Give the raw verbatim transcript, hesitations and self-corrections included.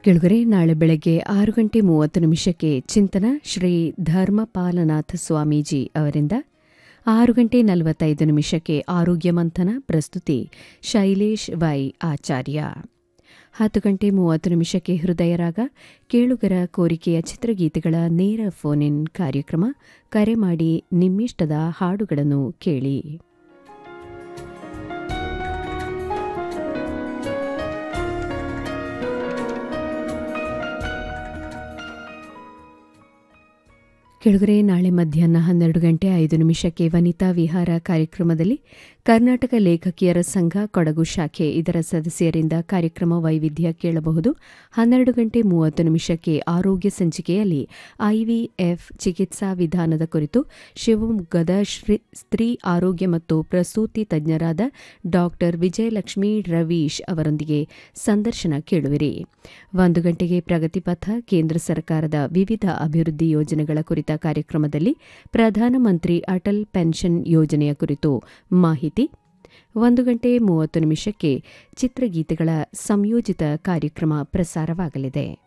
ಕೆಳಗರೆ ನಾಳೆ ಬೆಳಗ್ಗೆ ಆರು ಗಂಟೆ ಮೂವತ್ತು ನಿಮಿಷಕ್ಕೆ ಚಿಂತನ ಶ್ರೀ ಧರ್ಮಪಾಲನಾಥ ಸ್ವಾಮೀಜಿ ಅವರಿಂದ, ಆರು ಗಂಟೆ ನಲವತ್ತೈದು ನಿಮಿಷಕ್ಕೆ ಆರೋಗ್ಯ ಮಂಥನ ಪ್ರಸ್ತುತಿ ಶೈಲೇಶ್ ವೈ ಆಚಾರ್ಯ. ಹತ್ತು ಗಂಟೆ ಮೂವತ್ತು ನಿಮಿಷಕ್ಕೆ ಹೃದಯರಾಗ, ಕೇಳುಗರ ಕೋರಿಕೆಯ ಚಿತ್ರಗೀತೆಗಳ ನೇರ ಫೋನ್ ಇನ್ ಕಾರ್ಯಕ್ರಮ. ಕರೆ ಮಾಡಿ ನಿಮ್ಮಿಷ್ಟದ ಹಾಡುಗಳನ್ನು ಕೇಳಿ. ಕೆಳಗರೆ ನಾಳೆ ಮಧ್ಯಾಹ್ನ ಹನ್ನೆರಡು ಗಂಟೆ ಐದು ನಿಮಿಷಕ್ಕೆ ವನಿತಾ ವಿಹಾರ ಕಾರ್ಯಕ್ರಮದಲ್ಲಿ ಕರ್ನಾಟಕ ಲೇಖಕಿಯರ ಸಂಘ ಕೊಡಗು ಶಾಖೆ ಇದರ ಸದಸ್ಯರಿಂದ ಕಾರ್ಯಕ್ರಮ ವೈವಿಧ್ಯ ಕೇಳಬಹುದು. ಹನ್ನೆರಡು ಗಂಟೆ ಮೂವತ್ತು ನಿಮಿಷಕ್ಕೆ ಆರೋಗ್ಯ ಸಂಚಿಕೆಯಲ್ಲಿ ಐವಿಎಫ್ ಚಿಕಿತ್ಸಾ ವಿಧಾನದ ಕುರಿತು ಶಿವಮೊಗ್ಗದ ಸ್ತ್ರೀ ಆರೋಗ್ಯ ಮತ್ತು ಪ್ರಸೂತಿ ತಜ್ಞರಾದ ಡಾ ವಿಜಯಲಕ್ಷ್ಮಿ ರವೀಶ್ ಅವರೊಂದಿಗೆ ಸಂದರ್ಶನ ಕೇಳುವಿರಿ. ಒಂದು ಗಂಟೆಗೆ ಪ್ರಗತಿಪಥ, ಕೇಂದ್ರ ಸರ್ಕಾರದ ವಿವಿಧ ಅಭಿವೃದ್ಧಿ ಯೋಜನೆಗಳ ಕುರಿತ ಕಾರ್ಯಕ್ರಮದಲ್ಲಿ ಪ್ರಧಾನಮಂತ್ರಿ ಅಟಲ್ ಪೆನ್ಷನ್ ಯೋಜನೆಯ ಕುರಿತು ಮಾಹಿತಿ. ಒಂದು ಗಂಟೆ ಮೂವತ್ತು ನಿಮಿಷಕ್ಕೆ ಚಿತ್ರಗೀತೆಗಳ ಸಂಯೋಜಿತ ಕಾರ್ಯಕ್ರಮ ಪ್ರಸಾರವಾಗಲಿದೆ.